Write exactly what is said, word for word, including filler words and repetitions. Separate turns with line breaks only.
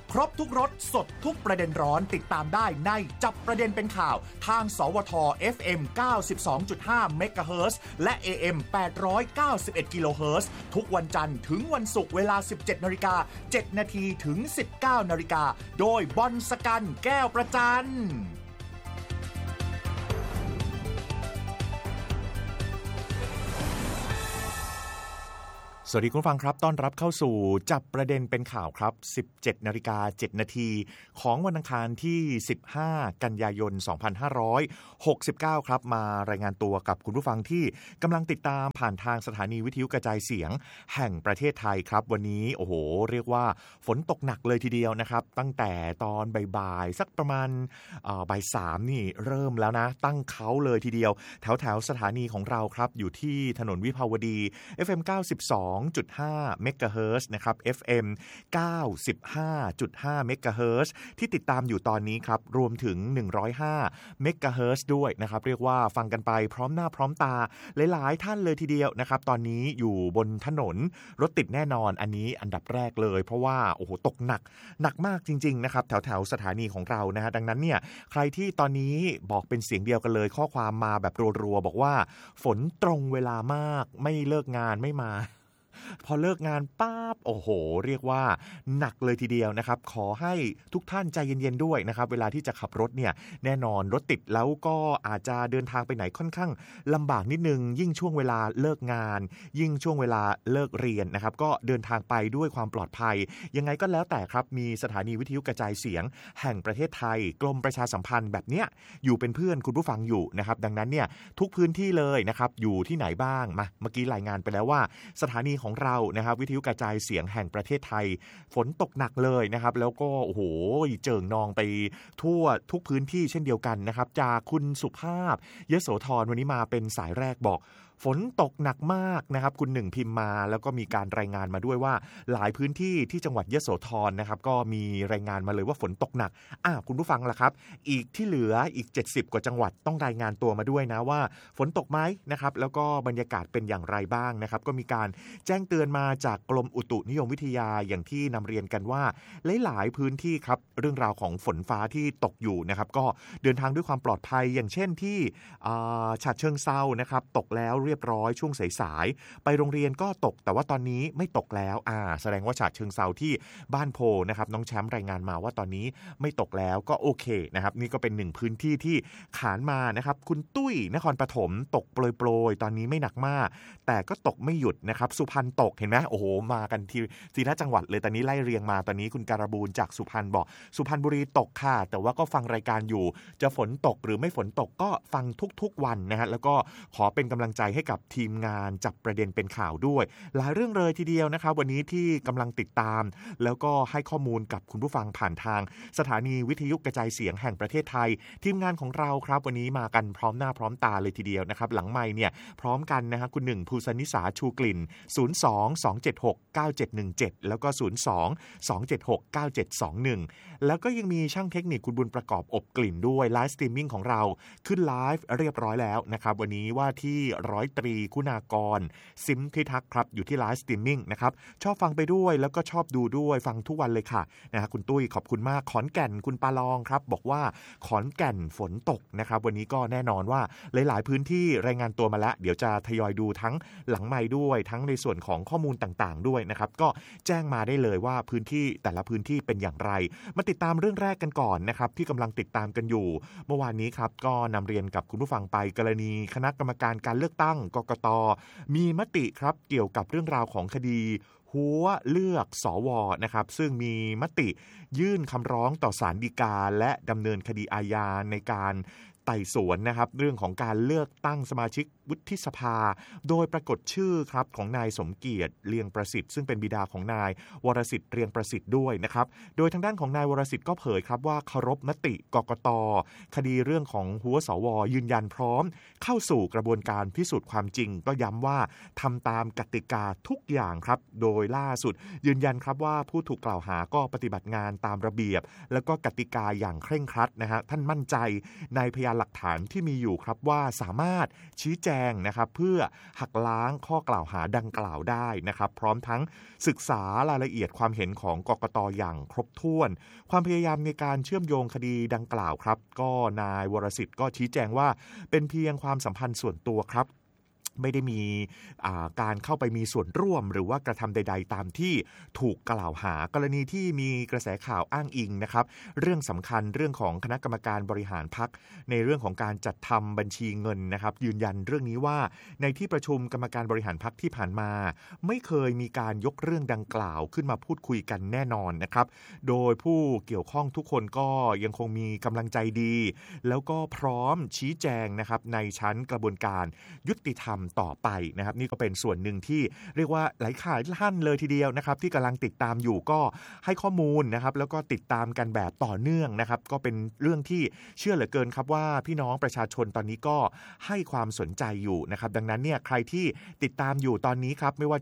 ครบทุกรสสดทุกประเด็นร้อนติดตามได้ในจับประเด็นเป็นข่าวทางสวท เอฟ เอ็ม เก้าสิบสองจุดห้า เมกะเฮิรตซ์และ เอ เอ็ม แปดร้อยเก้าสิบเอ็ด กิโลเฮิรตซ์ทุกวันจันทร์ถึงวันศุกร์เวลา สิบเจ็ดนาฬิกาเจ็ดนาทีถึง สิบเก้านาฬิกาโดยบอลสกันแก้วประจันสวัสดีคุณฟังครับต้อนรับเข้าสู่จับประเด็นเป็นข่าวครับ สิบเจ็ดนาฬิกาเจ็ดนาทีของวันอังคารที่สิบห้ากันยายนสองพันห้าร้อยหกสิบเก้าครับมารายงานตัวกับคุณผู้ฟังที่กำลังติดตามผ่านทางสถานีวิทยุกระจายเสียงแห่งประเทศไทยครับวันนี้โอ้โหเรียกว่าฝนตกหนักเลยทีเดียวนะครับตั้งแต่ตอนบ่ายๆสักประมาณบ่ายสามนี่เริ่มแล้วนะตั้งเขาเลยทีเดียวแถวแถวสถานีของเราครับอยู่ที่ถนนวิภาวดี เอฟ เอ็ม เก้าสิบสองจุดห้า เมกะเฮิรตซ์นะครับ เอฟ เอ็ม เก้าสิบห้าจุดห้า เมกะเฮิรตซ์ที่ติดตามอยู่ตอนนี้ครับรวมถึงหนึ่งร้อยห้าเมกะเฮิรตซ์ด้วยนะครับเรียกว่าฟังกันไปพร้อมหน้าพร้อมตาหลายๆท่านเลยทีเดียวนะครับตอนนี้อยู่บนถนนรถติดแน่นอนอันนี้อันดับแรกเลยเพราะว่าโอ้โหตกหนักหนักมากจริงๆนะครับแถวๆสถานีของเรานะฮะดังนั้นเนี่ยใครที่ตอนนี้บอกเป็นเสียงเดียวกันเลยข้อความมาแบบรัวๆบอกว่าฝนตรงเวลามากไม่เลิกงานไม่มาพอเลิกงานปั๊บโอ้โหเรียกว่าหนักเลยทีเดียวนะครับขอให้ทุกท่านใจเย็นๆด้วยนะครับเวลาที่จะขับรถเนี่ยแน่นอนรถติดแล้วก็อาจจะเดินทางไปไหนค่อนข้างลำบากนิดนึงยิ่งช่วงเวลาเลิกงานยิ่งช่วงเวลาเลิกเรียนนะครับก็เดินทางไปด้วยความปลอดภัยยังไงก็แล้วแต่ครับมีสถานีวิทยุกระจายเสียงแห่งประเทศไทยกรมประชาสัมพันธ์แบบเนี้ยอยู่เป็นเพื่อนคุณผู้ฟังอยู่นะครับดังนั้นเนี่ยทุกพื้นที่เลยนะครับอยู่ที่ไหนบ้างมาเมื่อกี้รายงานไปแล้วว่าสถานีของเรานะครับวิทยุกระจายเสียงแห่งประเทศไทยฝนตกหนักเลยนะครับแล้วก็โอ้โหเจิ่งนองไปทั่วทุกพื้นที่เช่นเดียวกันนะครับจากคุณสุภาพยโสธรวันนี้มาเป็นสายแรกบอกฝนตกหนักมากนะครับคุณหนึ่งพิมพ์มาแล้วก็มีการรายงานมาด้วยว่าหลายพื้นที่ที่จังหวัดยโสธรนะครับก็มีรายงานมาเลยว่าฝนตกหนักอ่ะคุณผู้ฟังล่ะครับอีกที่เหลืออีกเจ็ดสิบกว่าจังหวัดต้องรายงานตัวมาด้วยนะว่าฝนตกไหมนะครับแล้วก็บรรยากาศเป็นอย่างไรบ้างนะครับก็มีการแจ้งเตือนมาจากกรมอุตุนิยมวิทยาอย่างที่นำเรียนกันว่าหลายๆพื้นที่ครับเรื่องราวของฝนฟ้าที่ตกอยู่นะครับก็เดินทางด้วยความปลอดภัยอย่างเช่นที่ฉะเชิงเทรานะครับตกแล้วเรียบร้อยช่วงสายๆไปโรงเรียนก็ตกแต่ว่าตอนนี้ไม่ตกแล้วอ่าแสดงว่าฉะเชิงเทราที่บ้านโพนะครับน้องแชมป์รายงานมาว่าตอนนี้ไม่ตกแล้วก็โอเคนะครับนี่ก็เป็นหนึ่งพื้นที่ที่ขานมานะครับคุณตุ้ยนครปฐมตกโปรยๆตอนนี้ไม่หนักมากแต่ก็ตกไม่หยุดนะครับสุพรรณตกเห็นไหมโอ้โหมากันทีทีละจังหวัดเลยตอนนี้ไล่เรียงมาตอนนี้คุณการบูลจากสุพรรณบอกสุพรรณบุรีตกค่ะแต่ว่าก็ฟังรายการอยู่จะฝนตกหรือไม่ฝนตกก็ฟังทุกๆวันนะฮะแล้วก็ขอเป็นกำลังใจให้กับทีมงานจับประเด็นเป็นข่าวด้วยหลายเรื่องเลยทีเดียวนะครับวันนี้ที่กำลังติดตามแล้วก็ให้ข้อมูลกับคุณผู้ฟังผ่านทางสถานีวิทยุกระจายเสียงแห่งประเทศไทยทีมงานของเราครับวันนี้มากันพร้อมหน้าพร้อมตาเลยทีเดียวนะครับหลังไมค์เนี่ยพร้อมกันนะฮะคุณหนึ่งภูสนิสาชูกลิ่นศูนย์ สอง สอง เจ็ด หก เก้า เจ็ด หนึ่ง เจ็ดแล้วก็ศูนย์ สอง สอง เจ็ด หก เก้า เจ็ด สอง หนึ่งแล้วก็ยังมีช่างเทคนิคคุณบุญประกอบอบกลิ่นด้วยไลฟ์สตรีมมิ่งของเราขึ้นไลฟ์เรียบร้อยแล้วนะครับวันนี้ว่าที่ร้อยตรีคุณากรซิมพิทักษ์ครับอยู่ที่ไลฟ์สตรีมมิ่งนะครับชอบฟังไปด้วยแล้วก็ชอบดูด้วยฟังทุกวันเลยค่ะนะฮะคุณตุ้ยขอบคุณมากขอนแก่นคุณปาลองครับบอกว่าขอนแก่นฝนตกนะครับวันนี้ก็แน่นอนว่าหลายๆพื้นที่รายงานตัวมาแล้วเดี๋ยวจะทยอยดูทั้งหลังไมค์ด้วยทั้งในส่วนของข้อมูลต่างๆด้วยนะครับก็แจ้งมาได้เลยว่าพื้นที่แต่ละพื้นที่เป็นอย่างไรมาติดตามเรื่องแรกกันก่อนนะครับที่กำลังติดตามกันอยู่เมื่อวานนี้ครับก็นำเรียนกับคุณผู้ฟังไปกรณีคณะกรรมการการเลือกตั้งกกต.มีมติครับเกี่ยวกับเรื่องราวของคดีหัวเลือกสวนะครับซึ่งมีมติยื่นคำร้องต่อศาลฎีกาและดำเนินคดีอาญาในการไต่สวนนะครับเรื่องของการเลือกตั้งสมาชิกวุฒิสภาโดยปรากฏชื่อครับของนายสมเกียรติเลียงประสิทธิ์ซึ่งเป็นบิดาของนายวรสิทธิ์เลียงประสิทธิ์ด้วยนะครับโดยทางด้านของนายวรสิทธิ์ก็เผยครับว่าเคารพมติกกต.คดีเรื่องของหัวสวยืนยันพร้อมเข้าสู่กระบวนการพิสูจน์ความจริงก็ย้ำว่าทำตามกติกาทุกอย่างครับโดยล่าสุดยืนยันครับว่าผู้ถูกกล่าวหาก็ปฏิบัติงานตามระเบียบแล้วก็กติกาอย่างเคร่งครัดนะฮะท่านมั่นใจในพยานหลักฐานที่มีอยู่ครับว่าสามารถชี้แจงนะครับเพื่อหักล้างข้อกล่าวหาดังกล่าวได้นะครับพร้อมทั้งศึกษารายละเอียดความเห็นของกกต.อย่างครบถ้วนความพยายามในการเชื่อมโยงคดีดังกล่าวครับก็นายวรสิทธิ์ก็ชี้แจงว่าเป็นเพียงความสัมพันธ์ส่วนตัวครับไม่ได้มีการเข้าไปมีส่วนร่วมหรือว่ากระทำใดๆตามที่ถูกกล่าวหากรณีที่มีกระแสข่าวอ้างอิงนะครับเรื่องสำคัญเรื่องของคณะกรรมการบริหารพรรคในเรื่องของการจัดทำบัญชีเงินนะครับยืนยันเรื่องนี้ว่าในที่ประชุมกรรมการบริหารพรรคที่ผ่านมาไม่เคยมีการยกเรื่องดังกล่าวขึ้นมาพูดคุยกันแน่นอนนะครับโดยผู้เกี่ยวข้องทุกคนก็ยังคงมีกำลังใจดีแล้วก็พร้อมชี้แจงนะครับในชั้นกระบวนการยุติธรรมต่อไปนะครับนี่ก็เป็นส่วนหนึ่งที่เรียกว่าหลายข่าวท่านเลยทีเดียวนะครับที่กำลังติดตามอยู่ก็ให้ข้อมูลนะครับแล้วก็ติดตามกันแบบต่อเนื่องนะครับก็เป็นเรื่องที่เชื่อเหลือเกินครับว่าพี่น้องประชาชนตอนนี้ก็ให้ความสนใจอยู่นะครับดังนั้นเนี่ยใครที่ติดตามอยู่ตอนนี้ครับไม่ว่า